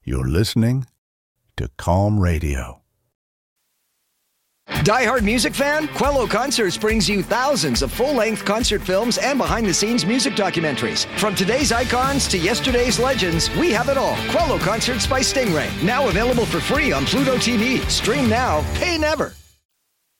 You're listening to Calm Radio. Die-hard music fan? Quello Concerts brings you thousands of full-length concert films and behind-the-scenes music documentaries. From today's icons to yesterday's legends, we have it all. Quello Concerts by Stingray. Now available for free on Pluto TV. Stream now, pay never.